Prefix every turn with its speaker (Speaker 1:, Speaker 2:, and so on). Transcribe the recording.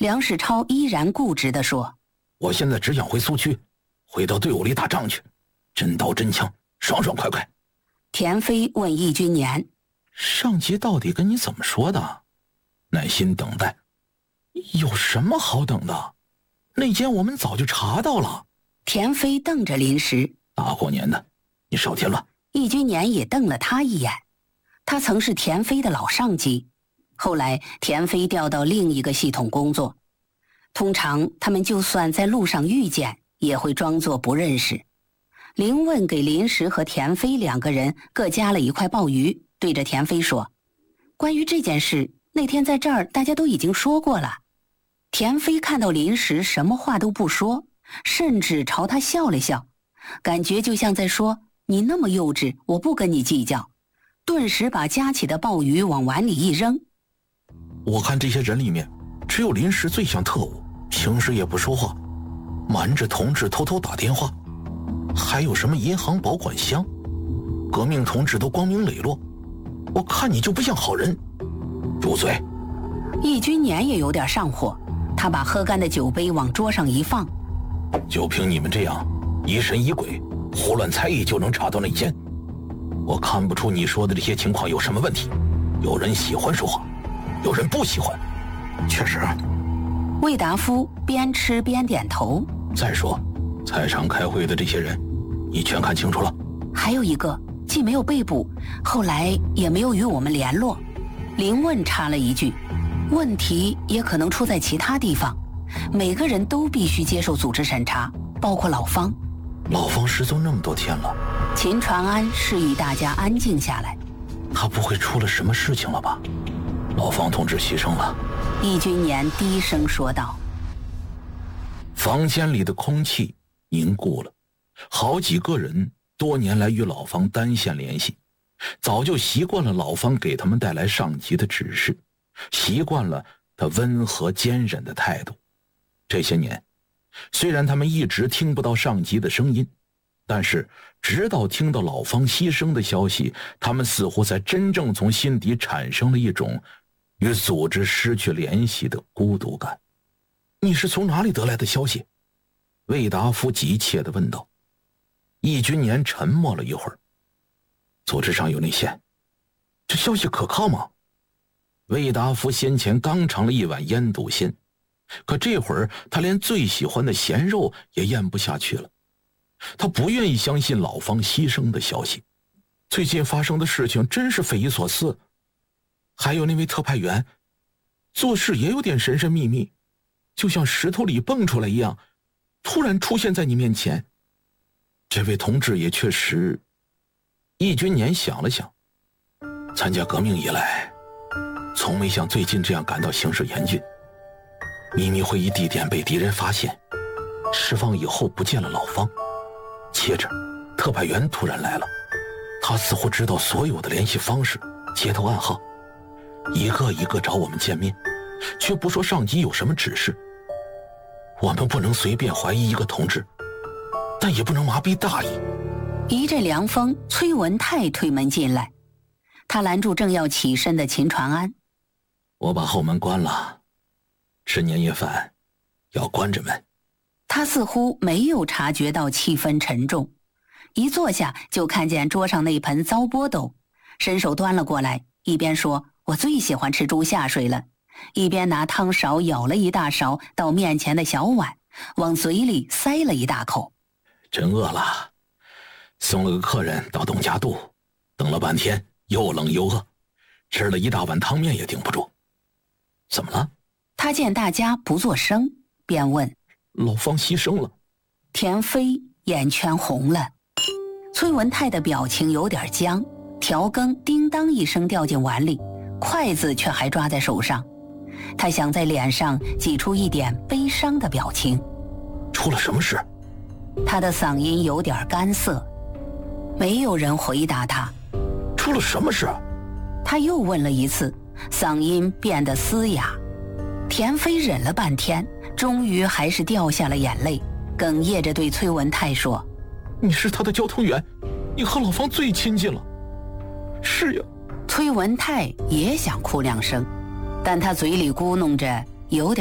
Speaker 1: 梁世超依然固执地说：
Speaker 2: 我现在只想回苏区，回到队伍里打仗去，真刀真枪，爽爽快快。
Speaker 1: 田飞问易君年：
Speaker 2: 上级到底跟你怎么说的？耐心等待。有什么好等的？那间我们早就查到了。
Speaker 1: 田飞瞪着林石：
Speaker 2: 大过年的，你少添乱。
Speaker 1: 易君年也瞪了他一眼。他曾是田飞的老上级，后来田飞调到另一个系统工作。通常他们就算在路上遇见，也会装作不认识。林问给林石和田飞2个人各夹了一块鲍鱼，对着田飞说：关于这件事，那天在这儿大家都已经说过了。田飞看到林石什么话都不说，甚至朝他笑了笑，感觉就像在说：你那么幼稚，我不跟你计较。顿时把夹起的鲍鱼往碗里一扔。
Speaker 2: 我看这些人里面，只有林石最像特务，平时也不说话，瞒着同志偷偷打电话，还有什么银行保管箱，革命同志都光明磊落，我看你就不像好人。住嘴！
Speaker 1: 易君年也有点上火，他把喝干的酒杯往桌上一放。
Speaker 2: 就凭你们这样疑神疑鬼、胡乱猜疑就能查到内奸，我看不出你说的这些情况有什么问题。有人喜欢说话，有人不喜欢，确实。
Speaker 1: 魏达夫边吃边点头。
Speaker 2: 再说菜场开会的这些人，你全看清楚了？
Speaker 1: 还有一个既没有被捕，后来也没有与我们联络。林问插了一句：问题也可能出在其他地方，每个人都必须接受组织审查，包括老方。
Speaker 2: 老方失踪那么多天了。
Speaker 1: 秦传安示意大家安静下来。
Speaker 2: 他不会出了什么事情了吧？老方同志牺牲了。
Speaker 1: 易君年低声说道。
Speaker 2: 房间里的空气凝固了，好几个人多年来与老方单线联系，早就习惯了老方给他们带来上级的指示，习惯了他温和坚忍的态度。这些年，虽然他们一直听不到上级的声音，但是直到听到老方牺牲的消息，他们似乎才真正从心底产生了一种与组织失去联系的孤独感。你是从哪里得来的消息？魏达夫急切地问道。易君年沉默了一会儿。组织上有内线，这消息可靠吗？魏达夫先前刚尝了一碗腌笃鲜，可这会儿他连最喜欢的咸肉也咽不下去了。他不愿意相信老方牺牲的消息。最近发生的事情真是匪夷所思，还有那位特派员，做事也有点神神秘秘，就像石头里蹦出来一样，突然出现在你面前。这位同志也确实……易君年想了想，参加革命以来，从没像最近这样感到形势严峻。秘密会议地点被敌人发现，释放以后不见了老方，接着特派员突然来了，他似乎知道所有的联系方式、接头暗号，一个一个找我们见面，却不说上级有什么指示。我们不能随便怀疑一个同志，但也不能麻痹大意。
Speaker 1: 一阵凉风，崔文泰推门进来，他拦住正要起身的秦传安。
Speaker 2: 我把后门关了，吃年夜饭要关着门。
Speaker 1: 他似乎没有察觉到气氛沉重，一坐下就看见桌上那盆糟波豆，伸手端了过来，一边说我最喜欢吃猪下水了，一边拿汤勺舀了一大勺到面前的小碗，往嘴里塞了一大口。
Speaker 2: 真饿了，送了个客人到董家渡，等了半天又冷又饿，吃了一大碗汤面也顶不住。怎么了？
Speaker 1: 他见大家不作声，便问。
Speaker 2: 老方牺牲了。
Speaker 1: 田飞眼圈红了。崔文泰的表情有点僵，调羹叮当一声掉进碗里，筷子却还抓在手上。他想在脸上挤出一点悲伤的表情。
Speaker 2: 出了什么事？
Speaker 1: 他的嗓音有点干涩。没有人回答他。
Speaker 2: 出了什么事？
Speaker 1: 他又问了一次，嗓音变得嘶哑。田飞忍了半天，终于还是掉下了眼泪，哽咽着对崔文泰说：
Speaker 2: 你是他的交通员，你和老方最亲近了。是呀。
Speaker 1: 崔文泰也想哭两声，但他嘴里咕哝着，有点